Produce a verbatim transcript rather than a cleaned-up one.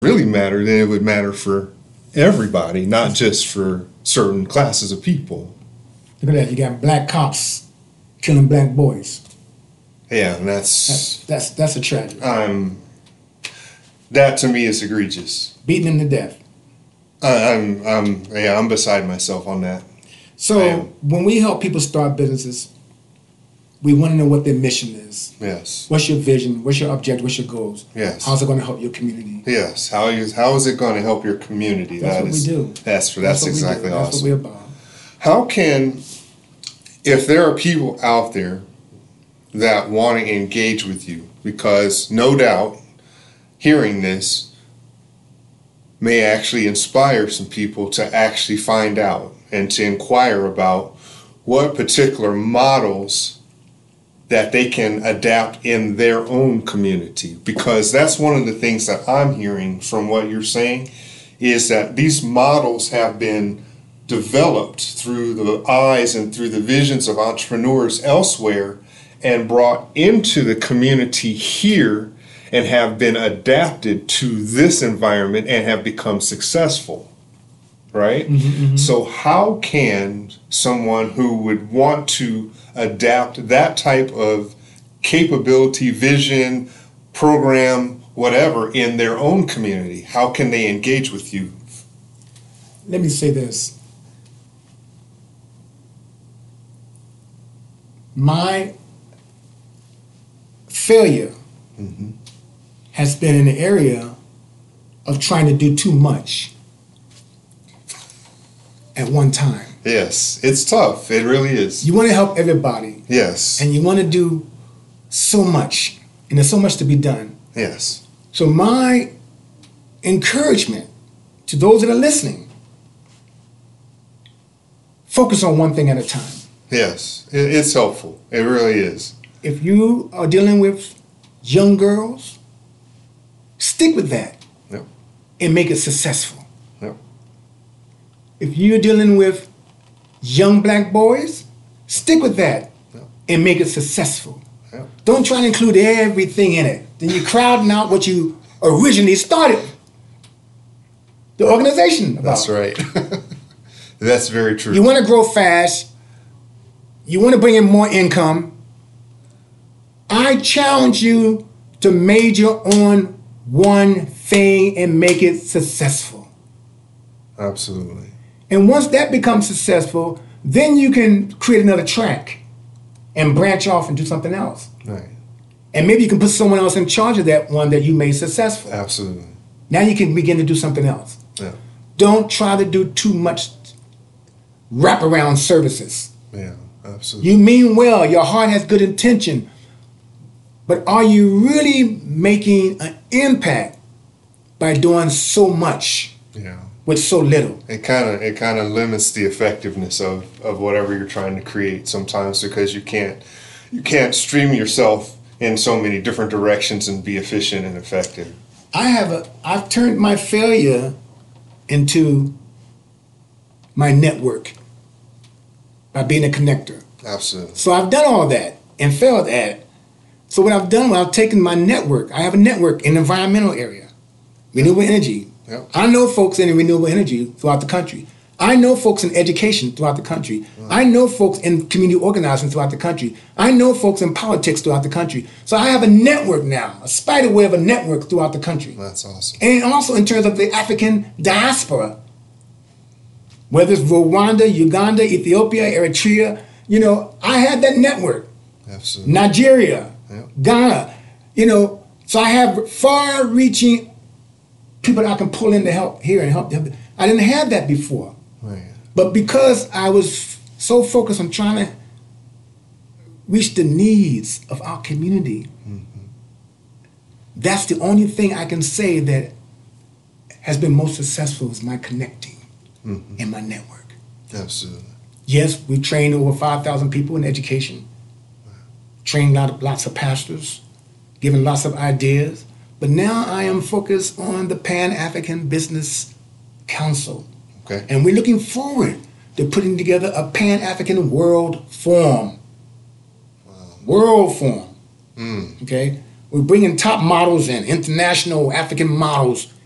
really matter, then it would matter for everybody, not just for certain classes of people. Look at that. You got black cops killing black boys. Yeah, and that's That's that's, that's a tragedy. um, that to me is egregious. Beating them to death. I, I'm, I'm, yeah, I'm beside myself on that. So when we help people start businesses, we want to know what their mission is. Yes. What's your vision? What's your objective? What's your goals? Yes. How's it going to help your community? Yes. How is how is it going to help your community? That's That what is, we do. That's that's, what we exactly do. awesome. That's what we're about. How can, if there are people out there that want to engage with you, because no doubt hearing this may actually inspire some people to actually find out and to inquire about what particular models that they can adapt in their own community. Because that's one of the things that I'm hearing from what you're saying, is that these models have been developed through the eyes and through the visions of entrepreneurs elsewhere and brought into the community here and have been adapted to this environment and have become successful, right? Mm-hmm, mm-hmm. So how can someone who would want to adapt that type of capability, vision, program, whatever, in their own community, how can they engage with you? Let me say this. My failure Mm-hmm. has been in the area of trying to do too much at one time. Yes, it's tough. It really is. You want to help everybody, Yes. and you want to do so much, and there's so much to be done. Yes. So my encouragement to those that are listening, focus on one thing at a time. Yes. It, it's helpful. It really is. If you are dealing with young girls, stick with that. Yep. And make it successful. Yep. If you're dealing with young black boys, stick with that. Yep. And make it successful. Yep. Don't try to include everything in it. Then you're crowding out what you originally started the organization about. That's right. That's very true. You want to grow fast. You want to bring in more income. I challenge you to major on one thing and make it successful. Absolutely. And once that becomes successful, then you can create another track and branch off and do something else. Right. And maybe you can put someone else in charge of that one that you made successful. Absolutely. Now you can begin to do something else. Yeah. Don't try to do too much wraparound services. Yeah. Absolutely. You mean well, your heart has good intention, but are you really making an impact by doing so much Yeah. with so little? It kind of it kind of limits the effectiveness of, of whatever you're trying to create sometimes, because you can't you can't stream yourself in so many different directions and be efficient and effective. I have a I've turned my failure into my network by being a connector. Absolutely. So I've done all that and failed at it. So what I've done, well, I've taken my network. I have a network in the environmental area, renewable energy. Yep. I know folks in renewable energy throughout the country. I know folks in education throughout the country. Wow. I know folks in community organizing throughout the country. I know folks in politics throughout the country. So I have a network now, a spider web of a network throughout the country. That's awesome. And also in terms of the African diaspora, whether it's Rwanda, Uganda, Ethiopia, Eritrea, you know, I had that network. Absolutely. Nigeria, Yep. Ghana, you know, so I have far-reaching people that I can pull in to help here and help them. I didn't have that before. Right. But because I was so focused on trying to reach the needs of our community, mm-hmm. that's the only thing I can say that has been most successful is my connecting mm-hmm. and my network. Absolutely. Yes, we trained over five thousand people in education, wow. trained lot of, lots of pastors, given lots of ideas, but now I am focused on the Pan-African Business Council. Okay. And we're looking forward to putting together a Pan-African World Forum. Wow. World Forum. Mm. Okay? We're bringing top models in, international African models